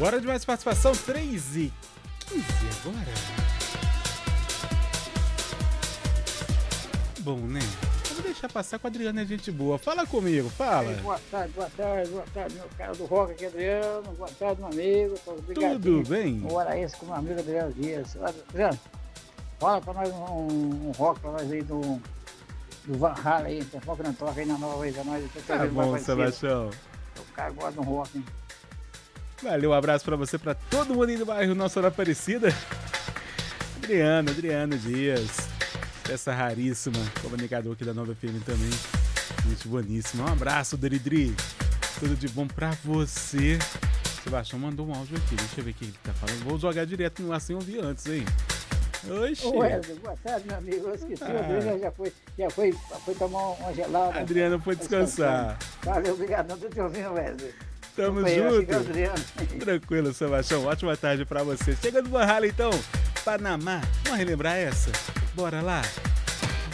Bora de mais participação, 3h15 agora. Bom, né? Vamos deixar passar com a Adriana, é gente boa. Fala comigo, fala. Boa tarde, meu cara do rock aqui, Adriano. Boa tarde, meu amigo. Tudo bem? Hora esse com meu amigo Adriano Dias. Adriano, fala pra nós um rock pra nós aí do Van Halen aí. Tem foco não toca aí na nova vez a nós. Tá bom, Sebastião. O cara gosta de um rock, hein? Valeu, um abraço pra você, pra todo mundo aí do bairro Nossa Senhora Aparecida. Adriano Dias. Peça raríssima, comunicador aqui da Nova FM também. Gente boníssima. Um abraço, Dridri. Tudo de bom pra você. Sebastião mandou um áudio aqui. Deixa eu ver o que ele tá falando. Vou jogar direto no ar sem ouvir antes, hein? Oxi. Ô, Wesley, boa tarde, meu amigo. Eu esqueci, o Adriano já foi tomar uma gelada. Adriano foi descansar. Valeu, obrigado. Não tô te ouvindo, Wesley. Tamo junto. Tranquilo, Sebastião. Ótima tarde pra você. Chega do Van Halen, então. Panamá. Vamos relembrar essa? Bora lá.